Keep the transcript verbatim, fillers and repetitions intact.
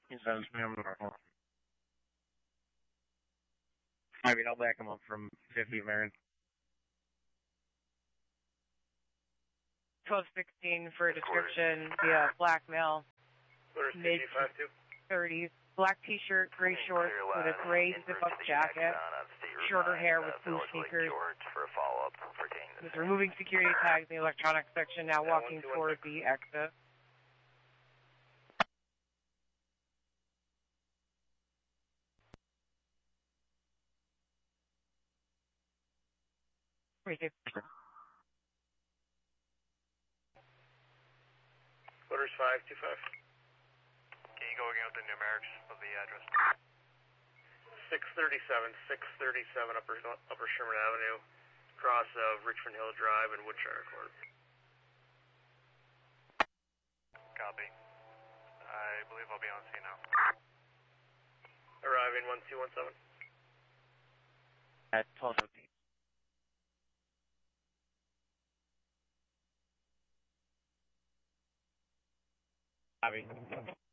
He sends me on normal. I mean, I'll back him up from fifty Marin. twelve sixteen for a description via black male, mid thirties, black t-shirt, gray shorts with a gray zip-up jacket, shorter hair with blue sneakers. Was removing security tags in the electronics section, now walking toward the exit. Thank you. Orders five two five. Can you go again with the numerics of the address? six thirty-seven, six thirty-seven Upper, Upper Sherman Avenue, cross of Richmond Hill Drive and Woodshire Court. Copy. I believe I'll be on scene now. Arriving one two one seven. At twelve fifteen. Copy.